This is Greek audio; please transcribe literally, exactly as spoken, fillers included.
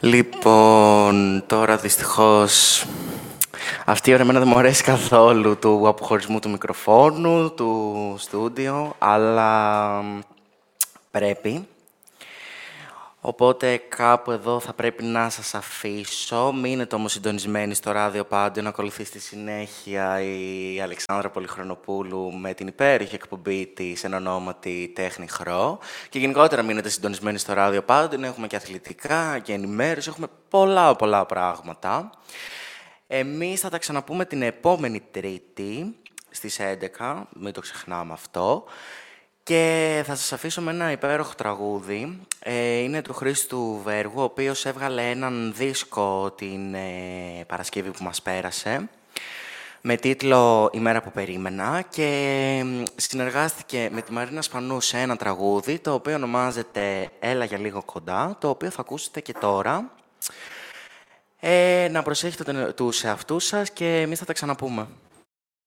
Λοιπόν, τώρα δυστυχώς αυτή η ώρα εμένα δεν μου αρέσει καθόλου του αποχωρισμού του μικροφόνου, του στούντιο, αλλά πρέπει. Οπότε κάπου εδώ θα πρέπει να σας αφήσω. Μείνετε όμως συντονισμένοι στο Ράδιο Πάντιο να ακολουθεί στη συνέχεια η Αλεξάνδρα Πολυχρονοπούλου με την υπέροχη εκπομπή της εν ονόματι Τέχνη Χρό. Και γενικότερα μείνετε συντονισμένοι στο Ράδιο Πάντιο. Έχουμε και αθλητικά και ενημέρωση. Έχουμε πολλά πολλά πράγματα. Εμείς θα τα ξαναπούμε την επόμενη Τρίτη στις έντεκα. Μην το ξεχνάμε αυτό. Και θα σας αφήσω με ένα υπέροχο τραγούδι. Ε, είναι του Χρήστου Βέργου, ο οποίος έβγαλε έναν δίσκο την ε, Παρασκευή που μας πέρασε, με τίτλο «Η μέρα που περίμενα», και συνεργάστηκε με τη Μαρίνα Σπανού σε ένα τραγούδι, το οποίο ονομάζεται «Έλα για λίγο κοντά», το οποίο θα ακούσετε και τώρα. Ε, να προσέχετε τους εαυτούς σας και εμείς θα τα ξαναπούμε.